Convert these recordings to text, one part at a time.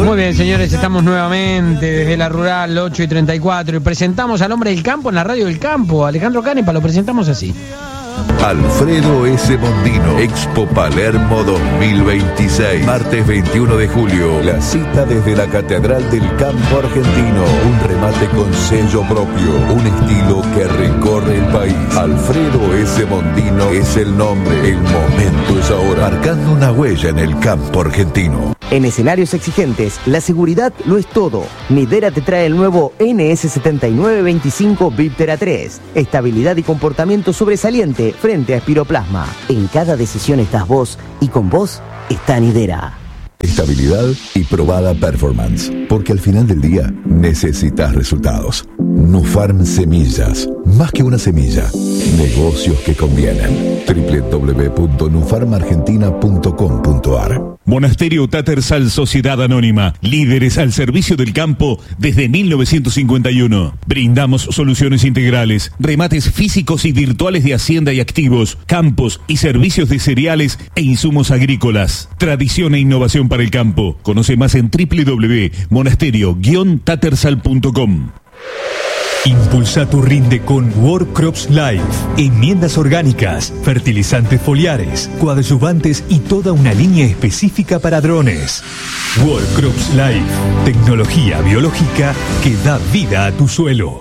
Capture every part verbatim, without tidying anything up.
Muy bien, señores, estamos nuevamente desde la Rural ocho y treinta y cuatro y presentamos al hombre del campo en la radio del campo, Alejandro Canepa, lo presentamos así. Alfredo S. Mondino, Expo Palermo dos mil veintiséis, martes veintiuno de julio. La cita desde la Catedral del Campo Argentino. Un remate con sello propio, un estilo que recorre el país. Alfredo S. Mondino es el nombre, el momento es ahora, marcando una huella en el campo argentino. En escenarios exigentes, la seguridad lo es todo. Nidera te trae el nuevo N S setenta y nueve veinticinco Viptera tres. Estabilidad y comportamiento sobresaliente frente a espiroplasma. En cada decisión estás vos y con vos está Nidera. Estabilidad y probada performance, porque al final del día necesitas resultados. Nufarm Semillas, más que una semilla, negocios que convienen. doble u doble u doble u punto nufarm argentina punto com punto a r. Monasterio Tattersall Sociedad Anónima, líderes al servicio del campo desde mil novecientos cincuenta y uno. Brindamos soluciones integrales, remates físicos y virtuales de hacienda y activos, campos y servicios de cereales e insumos agrícolas. Tradición e innovación para el campo. Conoce más en doble u doble u doble u punto monasterio guion tattersall punto com. Impulsa tu rinde con World Crops Life. Enmiendas orgánicas, fertilizantes foliares, coadyuvantes y toda una línea específica para drones. World Crops Life. Tecnología biológica que da vida a tu suelo.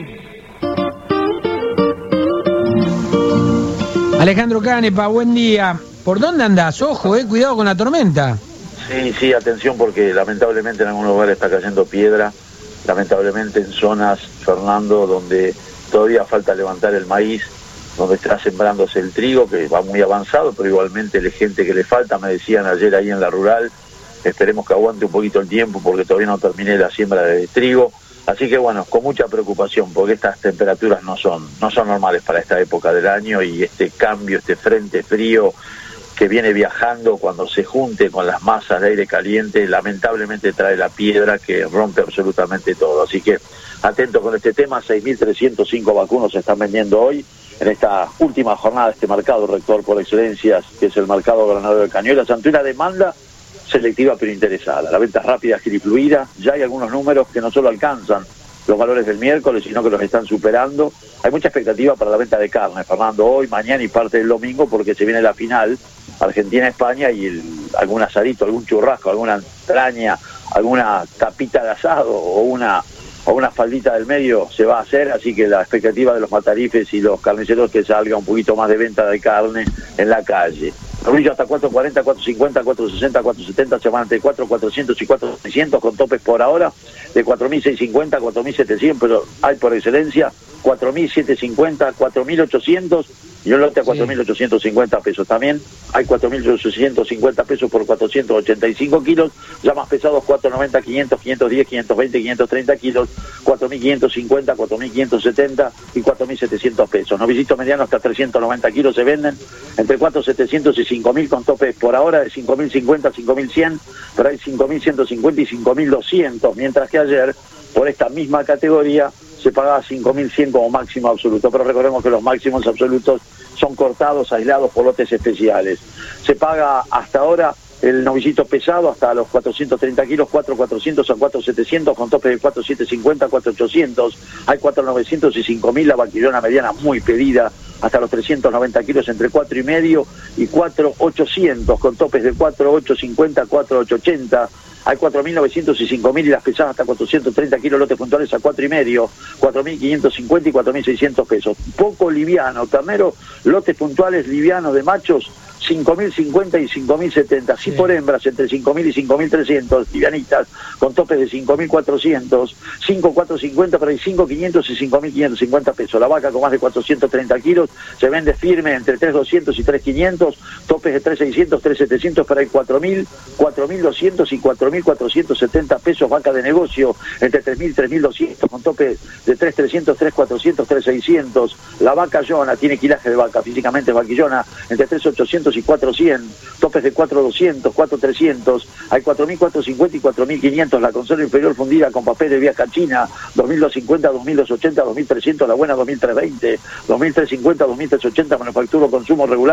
Alejandro Canepa, buen día. ¿Por dónde andás? Ojo, eh, cuidado con la tormenta. Sí, sí, atención porque lamentablemente en algunos lugares está cayendo piedra. Lamentablemente en zonas, Fernando, donde todavía falta levantar el maíz, donde está sembrándose el trigo, que va muy avanzado, pero igualmente la gente que le falta, me decían ayer ahí en la Rural, esperemos que aguante un poquito el tiempo porque todavía no terminé la siembra de trigo. Así que bueno, con mucha preocupación porque estas temperaturas no son, no son normales para esta época del año y este cambio, este frente frío que viene viajando cuando se junte con las masas de aire caliente, lamentablemente trae la piedra que rompe absolutamente todo. Así que atento con este tema, seis mil trescientos cinco vacunos se están vendiendo hoy en esta última jornada de este mercado rector por excelencias, que es el mercado Granadero de Cañuelas, ante una demanda selectiva pero interesada. La venta es rápida, ágil y fluida, ya hay algunos números que no solo alcanzan los valores del miércoles, sino que los están superando. Hay mucha expectativa para la venta de carne, Fernando, hoy, mañana y parte del domingo, porque se viene la final Argentina-España y el, algún asadito, algún churrasco, alguna entraña, alguna tapita de asado o una o una faldita del medio se va a hacer, así que la expectativa de los matarifes y los carniceros es que salga un poquito más de venta de carne en la calle. Novillo hasta cuatro cuarenta, cuatro cincuenta, cuatro sesenta, cuatro setenta, se van entre cuatro mil cuatrocientos y cuatro mil seiscientos con topes por ahora de cuatro mil seiscientos cincuenta, cuatro mil setecientos, pero hay por excelencia cuatro mil setecientos cincuenta, cuatro mil ochocientos y un lote a cuatro mil ochocientos cincuenta pesos. También hay cuatro mil ochocientos cincuenta pesos por cuatrocientos ochenta y cinco kilos, ya más pesados cuatrocientos noventa, quinientos, quinientos diez, quinientos veinte, quinientos treinta kilos, cuatro mil quinientos cincuenta, cuatro mil quinientos setenta y cuatro mil setecientos pesos. Novicitos medianos hasta trescientos noventa kilos se venden entre cuatro mil setecientos y cinco mil con topes por ahora de cinco mil cincuenta, cinco mil cien, pero hay cinco mil ciento cincuenta y cinco mil doscientos, mientras que ayer por esta misma categoría se pagaba cinco mil cien como máximo absoluto, pero recordemos que los máximos absolutos son cortados, aislados por lotes especiales. Se paga hasta ahora el novicito pesado hasta los cuatrocientos treinta kilos, cuatro mil cuatrocientos a cuatro mil setecientos con tope de cuatro mil setecientos cincuenta, cuatro mil ochocientos, hay cuatro mil novecientos y cinco mil, la vaquillona mediana muy pedida hasta los trescientos noventa kilos entre cuatro y medio y cuatro mil ochocientos con topes de cuatro mil ochocientos cincuenta, cuatro mil ochocientos ochenta. Hay cuatro mil novecientos y cinco mil y las pesadas hasta cuatrocientos treinta kilos, lotes puntuales a cuatro y medio, cuatro mil quinientos cincuenta y cuatro mil seiscientos pesos. Poco liviano, ternero, lotes puntuales livianos de machos, cinco mil cincuenta y cinco mil setenta. Sí, por hembras, entre cinco mil y cinco mil trescientos, livianitas, con topes de cinco mil cuatrocientos, cinco mil cuatrocientos cincuenta, pero hay cinco mil quinientos y cinco mil quinientos cincuenta pesos. La vaca con más de cuatrocientos treinta kilos se vende firme entre tres mil doscientos y tres mil quinientos, topes de tres mil seiscientos, tres mil setecientos, pero hay cuatro mil, cuatro mil doscientos y cuatro mil cuatrocientos setenta pesos. Vaca de negocio entre tres mil y tres mil doscientos, con topes de tres mil trescientos, tres mil cuatrocientos, tres mil seiscientos. La vaca Yona tiene quilaje de vaca, físicamente es vaquillona, entre tres mil ochocientos y cuatro mil cien, topes de cuatro mil doscientos, cuatro mil trescientos, hay cuatro mil cuatrocientos cincuenta y cuatro mil quinientos, la conserva inferior fundida con papel de viaja china, dos mil doscientos cincuenta, dos mil doscientos ochenta, dos mil trescientos, la buena dos mil trescientos veinte, dos mil trescientos cincuenta, dos mil trescientos ochenta, manufactura consumo regular,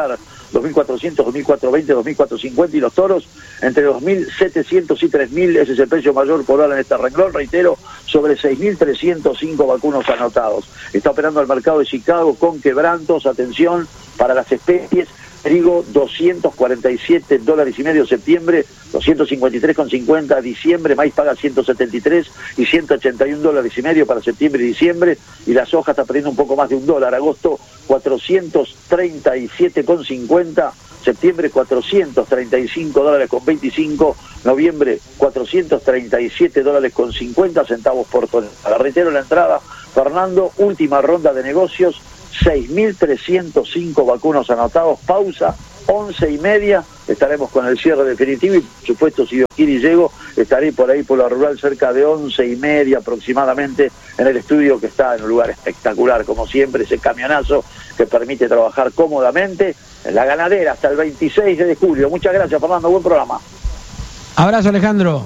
dos mil cuatrocientos, dos mil cuatrocientos veinte, dos mil cuatrocientos cincuenta y los toros entre dos mil setecientos y tres mil. Ese es el precio mayor por hora en este renglón. Reitero, sobre seis mil trescientos cinco vacunos anotados. Está operando el mercado de Chicago con quebrantos. Atención para las especies. Trigo doscientos cuarenta y siete dólares y medio septiembre, doscientos cincuenta y tres con cincuenta diciembre, maíz paga ciento setenta y tres y ciento ochenta y un dólares y medio para septiembre y diciembre, y la soja está perdiendo un poco más de un dólar, agosto cuatrocientos treinta y siete con cincuenta, septiembre cuatrocientos treinta y cinco dólares con veinticinco, noviembre cuatrocientos treinta y siete dólares con cincuenta centavos por tonelada. Reitero la entrada, Fernando, última ronda de negocios, seis mil trescientos cinco vacunos anotados, pausa, once y media, estaremos con el cierre definitivo y por supuesto si Dios quiere y llego, estaré por ahí por la rural cerca de once y media aproximadamente en el estudio que está en un lugar espectacular, como siempre, ese camionazo que permite trabajar cómodamente en la ganadera hasta el veintiséis de julio. Muchas gracias, Fernando, buen programa. Abrazo, Alejandro.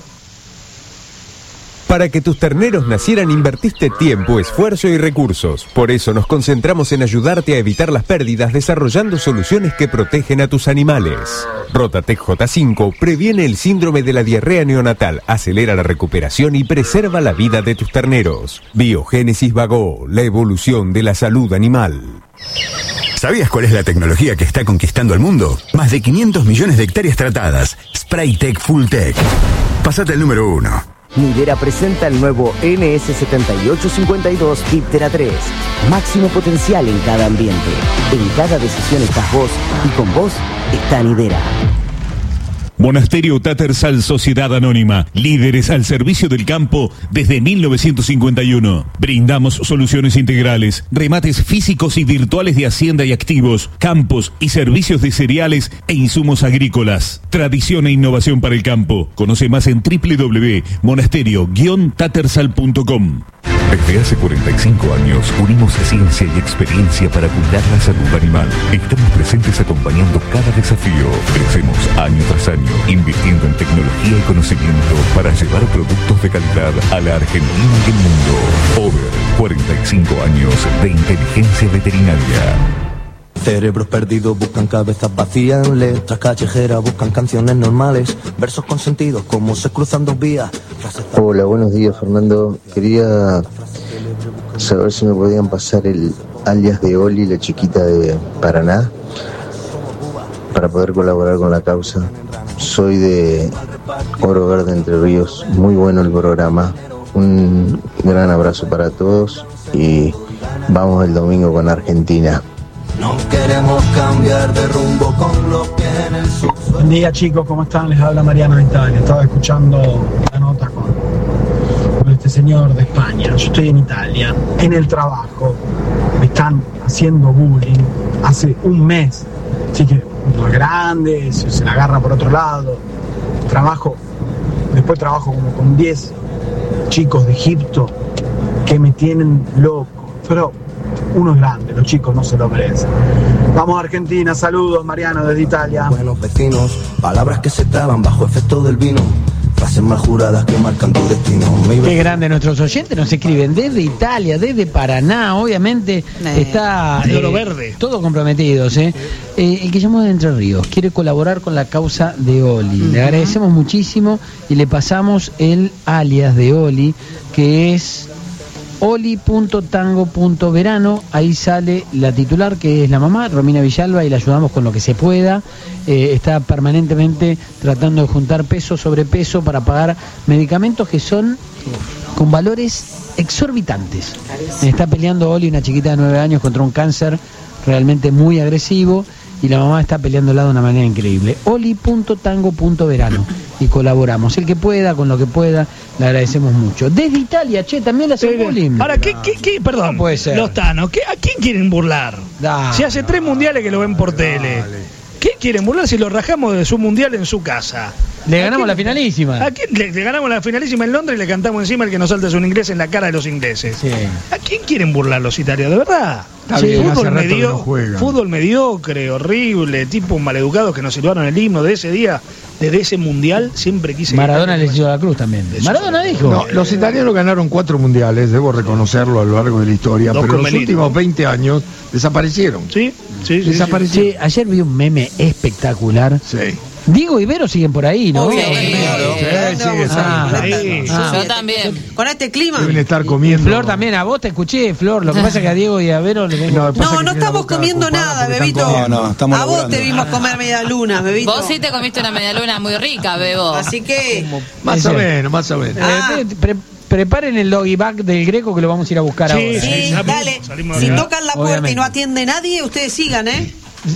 Para que tus terneros nacieran invertiste tiempo, esfuerzo y recursos. Por eso nos concentramos en ayudarte a evitar las pérdidas desarrollando soluciones que protegen a tus animales. Rotatec J cinco previene el síndrome de la diarrea neonatal, acelera la recuperación y preserva la vida de tus terneros. Biogénesis Vago, la evolución de la salud animal. ¿Sabías cuál es la tecnología que está conquistando el mundo? Más de quinientos millones de hectáreas tratadas. Spraytec Fulltech. Pasate el número uno. Nidera presenta el nuevo N S setenta y ocho cincuenta y dos Viptera tres. Máximo potencial en cada ambiente. En cada decisión estás vos y con vos está Nidera. Monasterio Tattersall Sociedad Anónima, líderes al servicio del campo desde mil novecientos cincuenta y uno. Brindamos soluciones integrales, remates físicos y virtuales de hacienda y activos, campos y servicios de cereales e insumos agrícolas. Tradición e innovación para el campo. Conoce más en w w w punto monasterio guion tattersall punto com. Desde hace cuarenta y cinco años unimos ciencia y experiencia para cuidar la salud animal. Estamos presentes acompañando cada desafío. Crecemos año tras año, invirtiendo en tecnología y conocimiento para llevar productos de calidad a la Argentina y el mundo. Over, cuarenta y cinco años de inteligencia veterinaria. Cerebros perdidos buscan cabezas vacías, letras callejeras buscan canciones normales, versos con sentido como se cruzan dos vías. Hola, buenos días, Fernando. Quería saber si me podían pasar el alias de Oli, la chiquita de Paraná, para poder colaborar con la causa. Soy de Oro Verde, Entre Ríos. Muy bueno el programa. Un gran abrazo para todos y vamos el domingo con Argentina. No queremos cambiar de rumbo con los pies en el subsuelo. Buen día, chicos, ¿cómo están? Les habla Mariano de Italia. Estaba escuchando la nota con, con este señor de España. Yo estoy en Italia, en el trabajo. Me están haciendo bullying hace un mes. Así que uno es grande, se, se la agarra por otro lado. Trabajo, después trabajo como con diez chicos de Egipto que me tienen loco. Pero uno es grande, los chicos no se lo merecen. Vamos a Argentina, saludos, Mariano desde Italia. Buenos vecinos, palabras que se traban bajo efecto del vino, frases mal juradas que marcan tu destino. Qué grande nuestros oyentes, nos escriben desde Italia, desde Paraná, obviamente eh, está de Oro eh, Verde. Todos comprometidos. Eh. Eh, el que llamó de Entre Ríos quiere colaborar con la causa de Oli. Uh-huh. Le agradecemos muchísimo y le pasamos el alias de Oli, que es oli punto tango punto verano. Ahí sale la titular, que es la mamá, Romina Villalba, y la ayudamos con lo que se pueda. Eh, está permanentemente tratando de juntar peso sobre peso para pagar medicamentos que son con valores exorbitantes. Está peleando Oli, una chiquita de nueve años, contra un cáncer realmente muy agresivo, y la mamá está peleándola de una manera increíble. oli punto tango punto verano y colaboramos. El que pueda, con lo que pueda, le agradecemos mucho. Desde Italia, che, también le hacen bullying. Ahora, ¿qué, qué, qué? Perdón, no puede ser. Los Thanos, ¿qué, ¿a quién quieren burlar? Dale. Si hace tres mundiales que lo ven por tele. ¿Qué quieren burlar si lo rajamos de su mundial en su casa? Le ganamos la finalísima. ¿A quién le, le ganamos la finalísima en Londres y le cantamos encima el que nos salta un inglés en la cara de los ingleses? Sí. ¿A quién quieren burlar los italianos? ¿De verdad? Sí, bien, fútbol, medio, no fútbol mediocre, horrible, tipos maleducados que nos silbaron el himno de ese día, desde ese mundial, siempre quise... Maradona le hizo la cruz también. Maradona dijo. No, los italianos ganaron cuatro mundiales, debo reconocerlo a lo largo de la historia, Dos pero los últimos veinte años desaparecieron. Sí. Sí, sí, desapareció. Sí, ayer vi un meme espectacular. Sí. Diego y Vero siguen por ahí, ¿no? Sí, claro. Sí, sigue, Ah, ahí. ah. Yo también. Con este clima. Deben estar comiendo. Flor también, a vos te escuché, Flor. Lo que pasa es que a Diego y a Vero le vengo. No, No, no estamos comiendo nada, Bebito. No, no, estamos A vos laburando. te vimos comer media luna, Bebito. Vos sí te comiste una medialuna muy rica, Bebo. Así que... Más o menos, más o menos. Ah. Eh, pre- preparen el doggy bag del Greco que lo vamos a ir a buscar Sí, ahora. Sí, Sí, dale. salimos Si acá. tocan la puerta Obviamente. y no atiende nadie, ustedes sigan, ¿eh?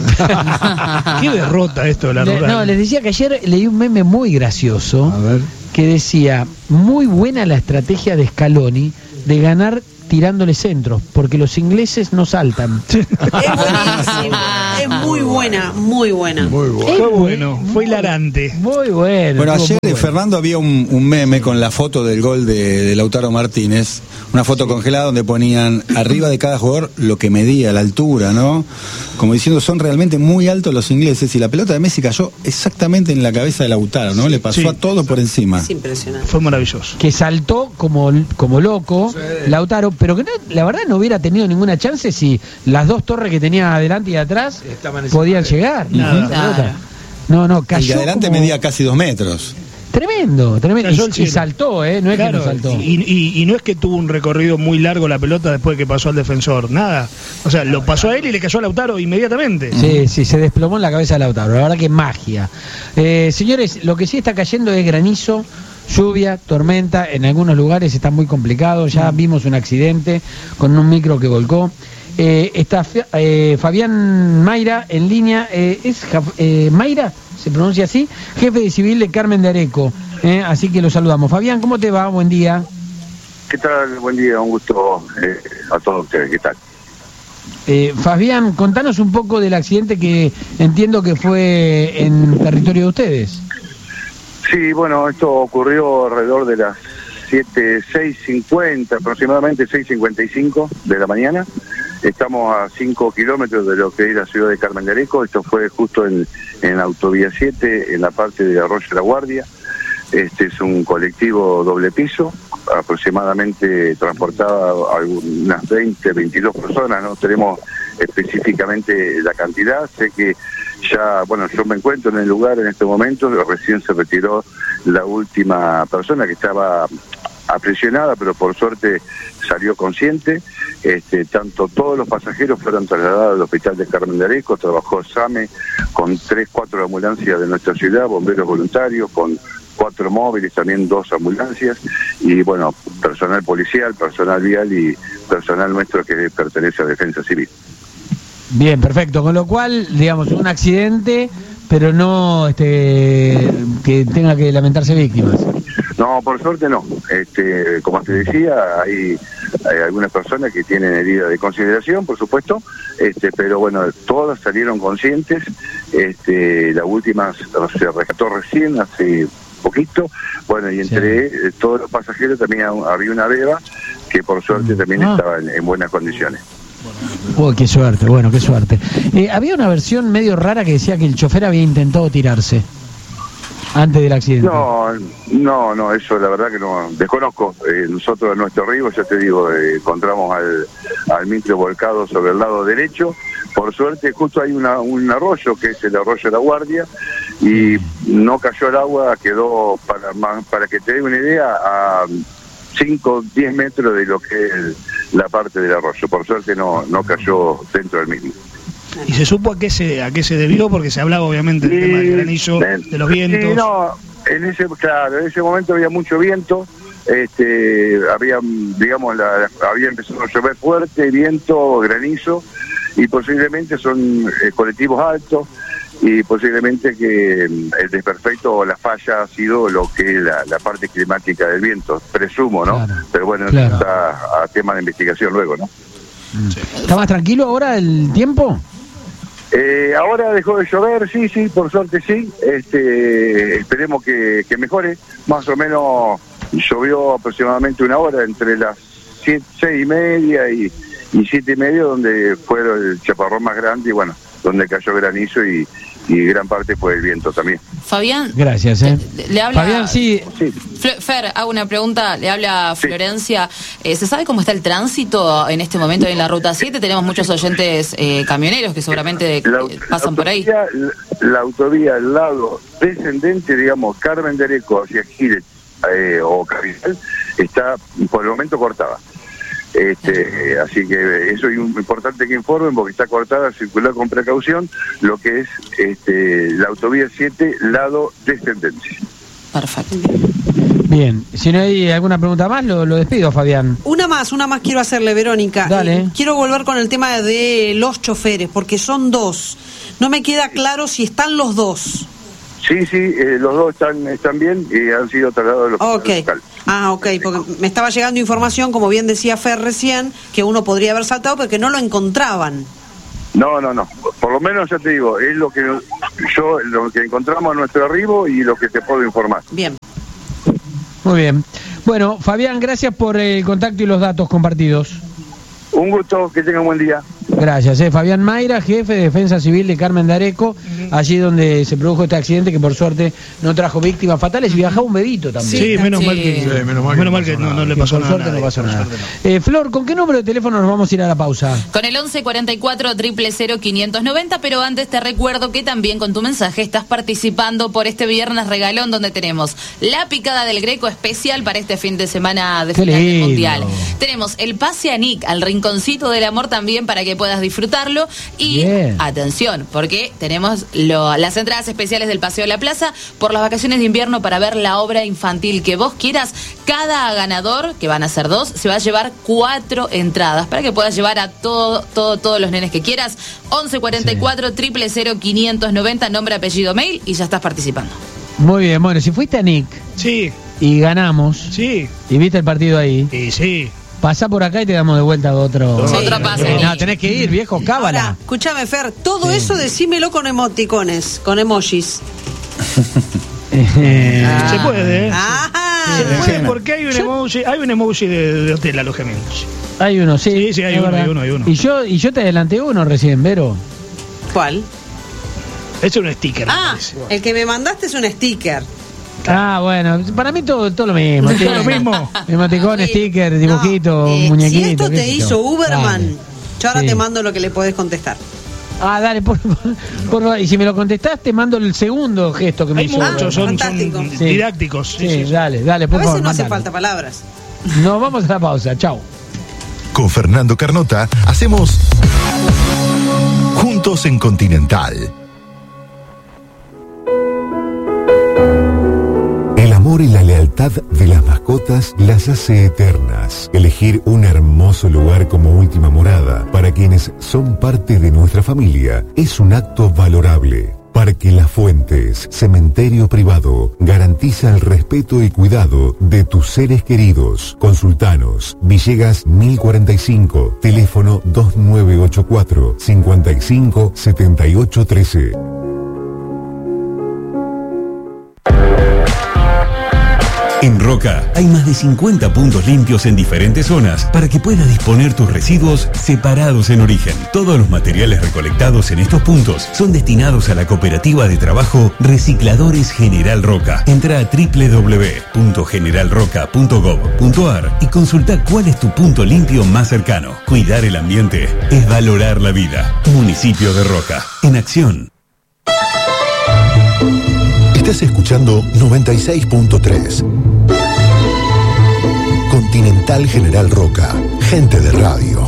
Qué derrota esto de la Le- rural. no, les decía que ayer leí un meme muy gracioso A ver. que decía, muy buena la estrategia de Scaloni de ganar tirándole centros, porque los ingleses no saltan. Es buenísimo. Es muy buena, muy buena. Muy bueno. Fue bueno, fue hilarante. Muy bueno. Bueno, estuvo ayer, muy bueno. Fernando, había un, un meme con la foto del gol de, de Lautaro Martínez, una foto congelada donde ponían arriba de cada jugador lo que medía, la altura, ¿no? Como diciendo, son realmente muy altos los ingleses, y la pelota de Messi cayó exactamente en la cabeza de Lautaro, ¿no? Le pasó Sí. a todos por encima. Es impresionante. Fue maravilloso. Que saltó como, como loco, Lautaro, pero que no- la verdad no hubiera tenido ninguna chance si las dos torres que tenía adelante y atrás Estaban encima podían de él. llegar. Nada. La pelota. No, no, El cayó de adelante como- medía casi dos metros. Tremendo, tremendo. Cayó Y, al y cielo. saltó, ¿eh? No es Claro, que no saltó. y, y- y no es que tuvo un recorrido muy largo la pelota después de que pasó al defensor, nada. O sea, lo pasó a él y le cayó a Lautaro inmediatamente. Sí, sí, se desplomó en la cabeza de Lautaro. La verdad que magia. Eh, señores, lo que sí está cayendo es granizo, lluvia, tormenta. En algunos lugares está muy complicado. Ya vimos un accidente con un micro que volcó. Eh, está Fa- eh, Fabián Mayra en línea. Eh, ¿Es Jaf- eh, Mayra? ¿Se pronuncia así? Jefe de civil de Carmen de Areco. Eh, así que lo saludamos. Fabián, ¿cómo te va? Buen día. ¿Qué tal? Buen día, un gusto eh, a todos ustedes. ¿Qué tal? Eh, Fabián, contanos un poco del accidente que entiendo que fue en territorio de ustedes. Sí, bueno, esto ocurrió alrededor de las siete, seis cincuenta, aproximadamente seis cincuenta y cinco de la mañana. Estamos a cinco kilómetros de lo que es la ciudad de Carmen de Areco. Esto fue justo en, en Autovía siete, en la parte de Arroyo La Guardia. Este es un colectivo doble piso, aproximadamente transportaba algunas veinte, veintidós personas, no tenemos específicamente la cantidad. Sé que ya, bueno, yo me encuentro en el lugar en este momento, recién se retiró la última persona que estaba aprisionada, pero por suerte salió consciente. Este, tanto todos los pasajeros fueron trasladados al hospital de Carmen de Areco. Trabajó SAME con tres, cuatro ambulancias de nuestra ciudad, bomberos voluntarios, con cuatro móviles, también dos ambulancias, y bueno, personal policial, personal vial y personal nuestro que pertenece a Defensa Civil. Bien, perfecto. Con lo cual, digamos, un accidente, pero no este, que tenga que lamentarse víctimas. No, por suerte no. Este, como te decía, hay, hay algunas personas que tienen heridas de consideración, por supuesto, este, pero bueno, todas salieron conscientes. Este, la última se rescató recién, hace poquito. Bueno, y entre sí. eh, todos los pasajeros también había una beba que por suerte también ah. estaba en, en buenas condiciones. Oh, qué suerte, bueno, qué suerte. Eh, había una versión medio rara que decía que el chofer había intentado tirarse antes del accidente. No, no, no, eso la verdad que no, desconozco. Eh, nosotros en nuestro río, ya te digo, eh, encontramos al, al micro volcado sobre el lado derecho. Por suerte justo hay una, un arroyo, que es el arroyo La Guardia, y no cayó el agua, quedó, para, para que te dé una idea, a cinco, diez metros de lo que es la parte del arroyo. Por suerte no, no cayó dentro del mismo. ¿Y se supo a qué se a qué se debió? Porque se hablaba obviamente del y, tema del granizo, de, de los vientos. Sí, no, en ese, claro, en ese momento había mucho viento, este, había, digamos, la, había empezado a llover fuerte, viento, granizo, y posiblemente son eh, colectivos altos, y posiblemente que el desperfecto o la falla ha sido lo que es la, la parte climática del viento, presumo, ¿no? Claro, pero bueno, claro. Eso está a tema de investigación luego, ¿no? Sí. ¿Está más tranquilo ahora el tiempo? Eh, ahora dejó de llover, sí, sí, por suerte sí. Este, esperemos que, que mejore. Más o menos llovió aproximadamente una hora entre las siete, seis y media y, y siete y media, donde fue el chaparrón más grande y bueno, donde cayó granizo y, y gran parte por el viento también. Fabián. Gracias, ¿eh? Le, le habla. Fabián, sí. sí. Fer, hago una pregunta. Le habla Florencia. Eh, ¿Se sabe cómo está el tránsito en este momento en la Ruta siete? Tenemos muchos oyentes eh, camioneros que seguramente la, eh, pasan la por ahí. La, la autovía al lado descendente, digamos, Carmen de Areco hacia Giles eh, o Capital, está por el momento cortada. Este, así que eso es importante que informen porque está cortada, circular con precaución, lo que es este, la autovía siete, lado descendente. Perfecto. Bien, si no hay alguna pregunta más, lo, lo despido, Fabián. Una más, una más quiero hacerle, Verónica. Dale. Eh, quiero volver con el tema de los choferes, porque son dos. No me queda claro si están los dos. Sí, sí, eh, los dos están están bien y han sido trasladados a los okay. locales. Ah, ok, porque me estaba llegando información, como bien decía Fer recién, que uno podría haber saltado, pero que no lo encontraban. No, no, no. Por lo menos ya te digo, es lo que yo lo que encontramos a nuestro arribo y lo que te puedo informar. Bien. Muy bien. Bueno, Fabián, gracias por el contacto y los datos compartidos. Un gusto, que tengan buen día. Gracias, eh. Fabián Mayra, jefe de Defensa Civil de Carmen de Areco, uh-huh. allí donde se produjo este accidente que por suerte no trajo víctimas fatales y viajaba un bebito también. Sí, menos sí. mal que, sí, menos mal que, menos mal que no, no le pasó nada. Por suerte no pasó nada. No. Eh, Flor, ¿con qué número de teléfono nos vamos a ir a la pausa? Con el once cuarenta y cuatro, cero cero cero, quinientos noventa, pero antes te recuerdo que también con tu mensaje estás participando por este viernes regalón donde tenemos la picada del Greco especial para este fin de semana de qué final lindo. del Mundial. Tenemos el pase a Nick, al rinconcito del amor también para que puedas disfrutarlo. Y bien. Atención, porque tenemos lo, las entradas especiales del Paseo de la Plaza por las vacaciones de invierno para ver la obra infantil que vos quieras. Cada ganador, que van a ser dos, se va a llevar cuatro entradas para que puedas llevar a todo, todo, todos los nenes que quieras. once cuarenta y cuatro, cero cero cero, quinientos noventa, nombre, apellido, mail y ya estás participando. Muy bien, bueno, si fuiste a Nick sí. y ganamos sí. y viste el partido ahí. Sí, sí. Pasá por acá y te damos de vuelta otro. Sí. Otro pase. Eh, no, tenés que ir, viejo, cábala. Ahora, escúchame, Fer, todo sí. eso decímelo con emoticones, con emojis. ah. Se puede, ¿eh? Ah. Se puede porque hay un emoji, hay un emoji de, de hotel alojamientos. Hay uno, sí. Sí, sí, hay uno, hay uno, hay uno. Y yo, y yo te adelanté uno recién, Vero. ¿Cuál? Es un sticker. Ah, el que me mandaste es un sticker. Ah, bueno, para mí todo, todo lo mismo. Todo lo mismo. Emoticón, sticker, dibujito, no, eh, muñequito. Si esto te hizo Uberman, dale. Yo ahora sí. te mando lo que le podés contestar. Ah, dale, por favor. Y si me lo contestás, te mando el segundo gesto que me Hay hizo. muchos, son, son sí. didácticos. Sí, sí, sí, dale, dale, por favor. A veces favor, no hace mandale. falta palabras. Nos vamos a la pausa, chao. Con Fernando Carnota hacemos Juntos en Continental. El amor y la lealtad de las mascotas las hace eternas. Elegir un hermoso lugar como última morada para quienes son parte de nuestra familia es un acto valorable. Parque Las Fuentes, cementerio privado, garantiza el respeto y cuidado de tus seres queridos. Consultanos, Villegas mil cuarenta y cinco, teléfono dos nueve ocho cuatro, cinco cinco, siete ocho uno tres. En Roca hay más de cincuenta puntos limpios en diferentes zonas para que puedas disponer tus residuos separados en origen. Todos los materiales recolectados en estos puntos son destinados a la cooperativa de trabajo Recicladores General Roca. Entra a doble u doble u doble u punto general roca punto gob punto ar y consulta cuál es tu punto limpio más cercano. Cuidar el ambiente es valorar la vida. Municipio de Roca, en acción. Estás escuchando noventa y seis punto tres. Continental General Roca, gente de radio.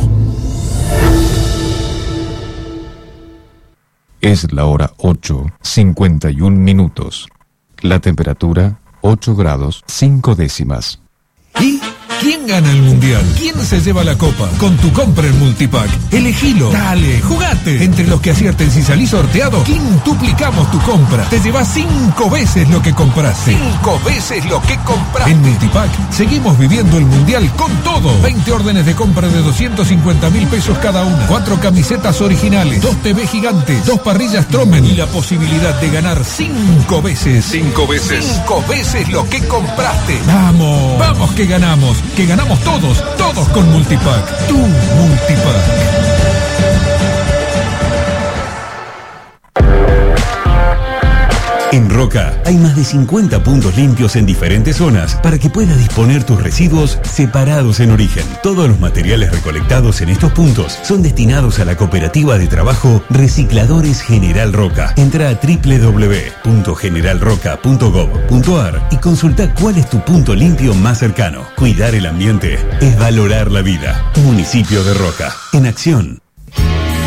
Es la hora ocho, cincuenta y un minutos. La temperatura, ocho grados, cinco décimas. ¿Y quién gana el mundial? ¿Quién se lleva la copa? Con tu compra en Multipack. Elegilo. Dale, jugate. Entre los que acierten si salís sorteado, quintuplicamos tu compra. Te llevas cinco veces lo que compraste. Cinco veces lo que compraste. En Multipack seguimos viviendo el mundial con todo. veinte órdenes de compra de doscientos cincuenta mil pesos cada una. Cuatro camisetas originales. Dos T V gigantes. Dos parrillas Tromen. Y la posibilidad de ganar cinco veces. Cinco veces. Cinco veces lo que compraste. Vamos. Vamos que ganamos. Que ganamos todos, todos con Multipack. Tu Multipack. En Roca hay más de cincuenta puntos limpios en diferentes zonas para que puedas disponer tus residuos separados en origen. Todos los materiales recolectados en estos puntos son destinados a la cooperativa de trabajo Recicladores General Roca. Entra a doble u doble u doble u punto general roca punto gob punto ar y consulta cuál es tu punto limpio más cercano. Cuidar el ambiente es valorar la vida. Municipio de Roca. En acción.